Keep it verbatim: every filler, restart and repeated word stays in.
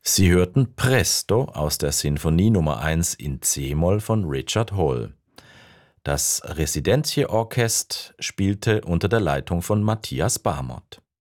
Sie hörten Presto aus der Sinfonie Nummer eins in c-Moll von Richard Hall. Das Residenzje Orchest spielte unter der Leitung von Matthias Barmot.